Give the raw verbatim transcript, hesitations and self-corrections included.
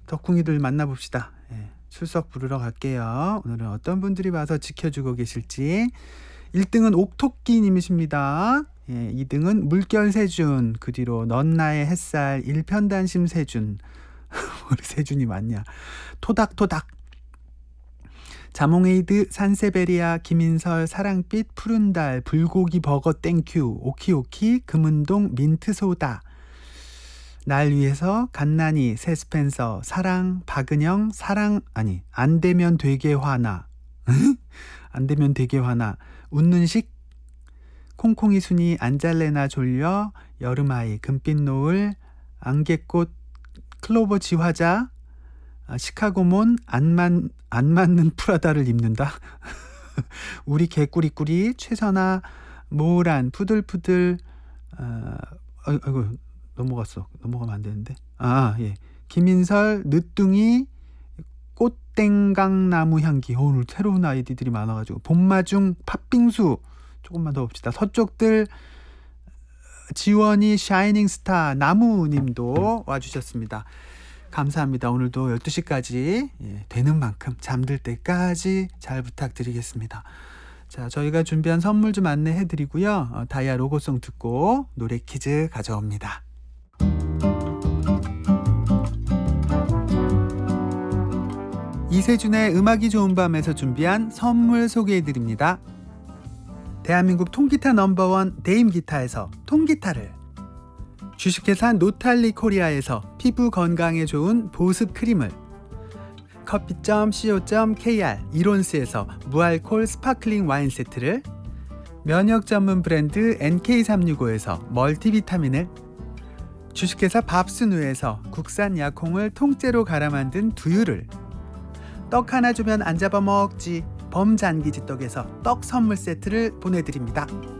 덕궁이들 만나봅시다. 예, 출석 부르러 갈게요. 오늘은 어떤 분들이 와서 지켜주고 계실지. 일 등은 옥토끼님이십니다. 예, 이 등은 물결세준, 그 뒤로 넌 나의 햇살, 일편단심 세준. 우리 세준이 맞냐? 토닥토닥. 자몽에이드, 산세베리아, 김인설, 사랑빛, 푸른달, 불고기 버거 땡큐, 오키오키, 금은동, 민트소다. 날 위해서, 갓난이, 세스펜서, 사랑, 박은영, 사랑, 아니, 안되면 되게 화나. 안되면 되게 화나. 웃는식, 콩콩이 순이, 안잘레나 졸려, 여름아이, 금빛 노을, 안개꽃, 클로버 지화자, 시카고몬, 안, 맞, 안 맞는 프라다를 입는다. 우리 개꾸리꾸리, 최선아, 모란, 푸들푸들, 어, 아이고 넘어갔어. 넘어가면 안 되는데. 아, 예. 김인설, 늦둥이, 꽃땡강나무 향기. 어, 오늘 새로운 아이디들이 많아가지고. 봄마중, 팥빙수. 조금만 더 봅시다. 서쪽들, 지원이, 샤이닝스타, 나무님도 와주셨습니다. 감사합니다. 오늘도 열두 시까지 예, 되는 만큼 잠들 때까지 잘 부탁드리겠습니다. 자, 저희가 준비한 선물 좀 안내해 드리고요. 어, 다이아 로고송 듣고 노래 퀴즈 가져옵니다. 이세준의 음악이 좋은 밤에서 준비한 선물 소개해 드립니다. 대한민국 통기타 넘버원 데임기타에서 통기타를, 주식회사 노탈리 코리아에서 피부 건강에 좋은 보습 크림을, 커피 점 씨오 점 케이알 이론스에서 무알콜 스파클링 와인 세트를, 면역 전문 브랜드 엔케이 삼육오에서 멀티비타민을, 주식회사 밥스누에서 국산 약콩을 통째로 갈아 만든 두유를, 떡 하나 주면 안 잡아먹지 범잔기지 떡에서 떡 선물 세트를 보내드립니다.